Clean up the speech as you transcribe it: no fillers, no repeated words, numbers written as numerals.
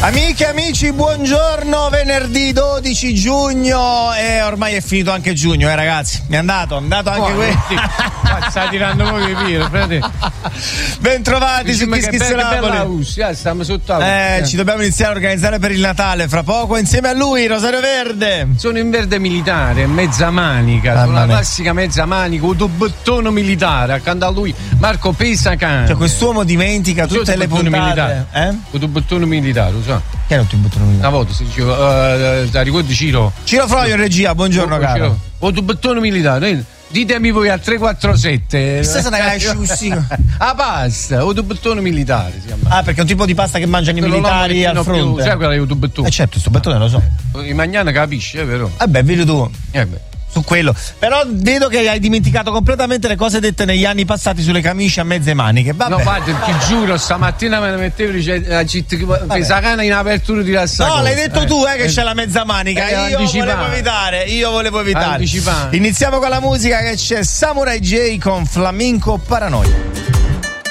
Amiche e amici, buongiorno, venerdì 12 giugno e ormai è finito anche giugno, ragazzi. Mi è andato anche questo. Sta tirando voi pire, frate. Ben trovati su Kiss Kiss Napoli. Stiamo sotto Ci dobbiamo iniziare a organizzare per il Natale fra poco insieme a lui, Rosario Verde. Sono in verde militare, mezza manica, sono la classica mezza manica, bottone militare, accanto a lui Marco Pesacani. Cioè quest'uomo dimentica tutte le puntate. Bottone militare, lo so. Che era il bottone militare? Una volta si diceva, ricordi Ciro? Ciro Froio in regia, buongiorno caro. Bottone militare, ditemi voi al 347. Ah, pasta, bottone militare si chiama. Ah, perché è un tipo di pasta che mangiano i militari al fronte. Sai quella è il bottone? Certo, sto bottone lo so. In magnana capisci, vero? Vedi tu. Beh. Su quello, però vedo che hai dimenticato completamente le cose dette negli anni passati sulle camicie a mezze maniche. Vabbè. No, guarda, ti giuro, stamattina me ne mettevo la Pesacana in apertura di Rassago. No, l'hai detto tu che c'è la mezza manica. Io volevo evitare. Iniziamo con la musica, che c'è Samurai J con Flamenco Paranoia.